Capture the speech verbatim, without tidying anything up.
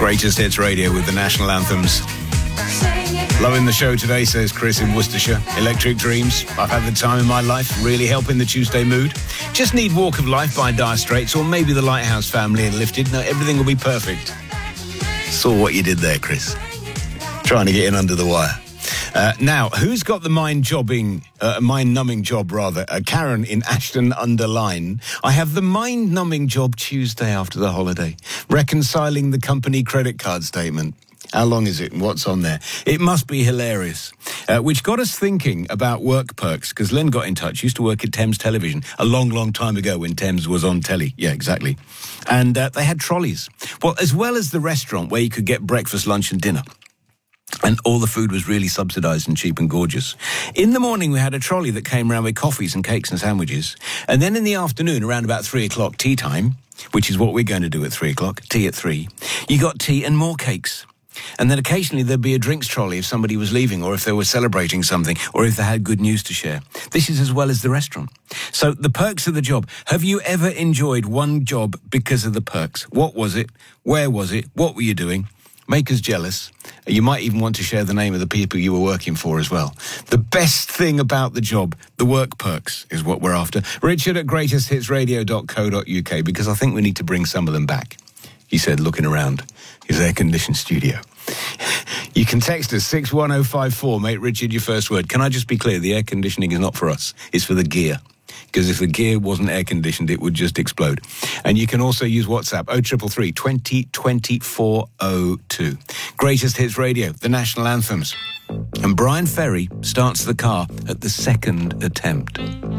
Greatest Hits Radio with the national anthems. Loving the show today, says Chris in Worcestershire. Electric Dreams. I've had the time of my life, really helping the Tuesday mood. Just need Walk of Life by Dire Straits, or maybe the Lighthouse Family and Lifted. No, everything will be perfect. Saw what you did there, Chris. Trying to get in under the wire. Uh, now, who's got the mind-jobbing, uh, mind-numbing job, rather? Uh, Karen in Ashton-under-Lyne. I have the mind-numbing job Tuesday after the holiday. Reconciling the company credit card statement. How long is it and what's on there? It must be hilarious. Uh, which got us thinking about work perks, because Len got in touch. Used to work at Thames Television a long, long time ago when Thames was on telly. Yeah, exactly. And uh, they had trolleys. Well, as well as the restaurant where you could get breakfast, lunch and dinner. And all the food was really subsidised and cheap and gorgeous. In the morning, we had a trolley that came around with coffees and cakes and sandwiches. And then in the afternoon, around about three o'clock, tea time, which is what we're going to do at three o'clock, tea at three, you got tea and more cakes. And then occasionally there'd be a drinks trolley if somebody was leaving or if they were celebrating something or if they had good news to share. This is as well as the restaurant. So the perks of the job. Have you ever enjoyed one job because of the perks? What was it? Where was it? What were you doing? Make us jealous. You might even want to share the name of the people you were working for as well. The best thing about the job, the work perks, is what we're after. Richard at greatest hits radio dot co dot uk, because I think we need to bring some of them back. He said, looking around his air-conditioned studio. You can text us six one oh five four, make Richard your first word. Can I just be clear, the air conditioning is not for us, it's for the gear. Because if the gear wasn't air-conditioned, it would just explode. And you can also use WhatsApp, oh three three three, twenty, twenty-four oh two. Greatest Hits Radio, the national anthems. And Brian Ferry starts the car at the second attempt.